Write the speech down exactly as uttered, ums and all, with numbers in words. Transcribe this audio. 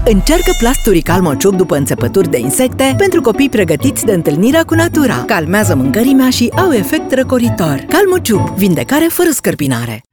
Încearcă plasturi Calmociuc după înțepături de insecte pentru copii pregătiți de întâlnirea cu natura. Calmează mâncărimea și au efect răcoritor. Calmociuc, vindecare fără scărpinare.